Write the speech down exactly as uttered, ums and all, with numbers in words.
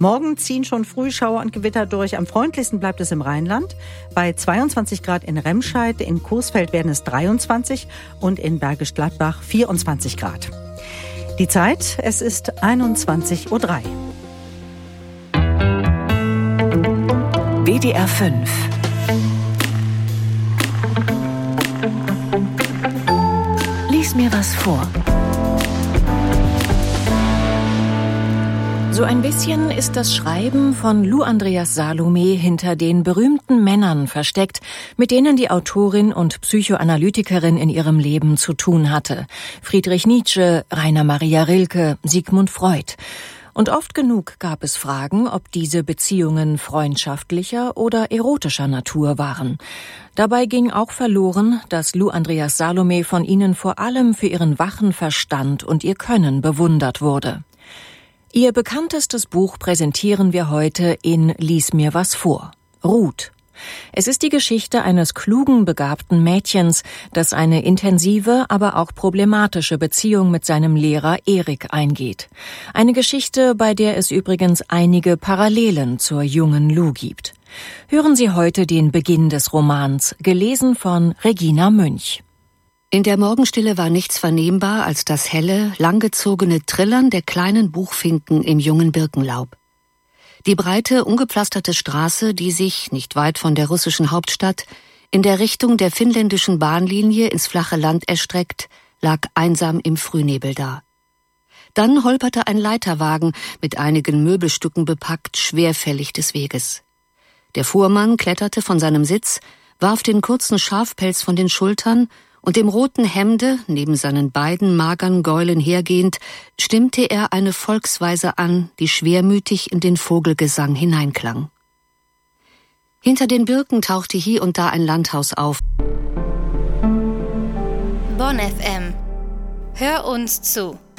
Morgen ziehen schon Frühschauer und Gewitter durch. Am freundlichsten bleibt es im Rheinland. Bei zweiundzwanzig Grad in Remscheid, in Coesfeld werden es dreiundzwanzig und in Bergisch Gladbach vierundzwanzig Grad. Die Zeit, es ist einundzwanzig Uhr drei. W D R fünf. Lies mir was vor. So ein bisschen ist das Schreiben von Lou Andreas Salome hinter den berühmten Männern versteckt, mit denen die Autorin und Psychoanalytikerin in ihrem Leben zu tun hatte. Friedrich Nietzsche, Rainer Maria Rilke, Sigmund Freud. Und oft genug gab es Fragen, ob diese Beziehungen freundschaftlicher oder erotischer Natur waren. Dabei ging auch verloren, dass Lou Andreas Salome von ihnen vor allem für ihren wachen Verstand und ihr Können bewundert wurde. Ihr bekanntestes Buch präsentieren wir heute in Lies mir was vor. Ruth. Es ist die Geschichte eines klugen, begabten Mädchens, das eine intensive, aber auch problematische Beziehung mit seinem Lehrer Erik eingeht. Eine Geschichte, bei der es übrigens einige Parallelen zur jungen Lou gibt. Hören Sie heute den Beginn des Romans, gelesen von Regina Münch. In der Morgenstille war nichts vernehmbar als das helle, langgezogene Trillern der kleinen Buchfinken im jungen Birkenlaub. Die breite, ungepflasterte Straße, die sich, nicht weit von der russischen Hauptstadt, in der Richtung der finnländischen Bahnlinie ins flache Land erstreckt, lag einsam im Frühnebel da. Dann holperte ein Leiterwagen, mit einigen Möbelstücken bepackt, schwerfällig des Weges. Der Fuhrmann kletterte von seinem Sitz, warf den kurzen Schafpelz von den Schultern, und im roten Hemde, neben seinen beiden magern Gäulen hergehend, stimmte er eine Volksweise an, die schwermütig in den Vogelgesang hineinklang. Hinter den Birken tauchte hier und da ein Landhaus auf. Bonn F M. Hör uns zu.